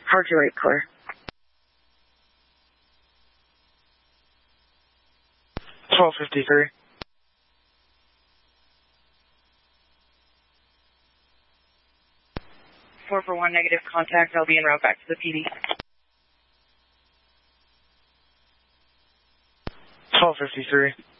Hard to right, clear. 1253. 441 negative contact. I'll be en route back to the PD. 1253.